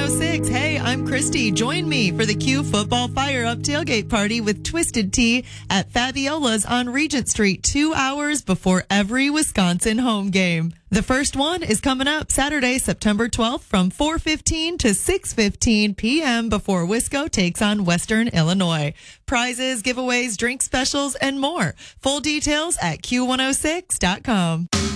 Q106. Hey, I'm Christy. Join me for the Q Football Fire Up tailgate party with Twisted Tea at Fabiola's on Regent Street 2 hours before every Wisconsin home game. The first one is coming up Saturday, September 12th from 4:15 to 6:15 p.m. before Wisco takes on Western Illinois. Prizes, giveaways, drink specials, and more. Full details at Q106.com.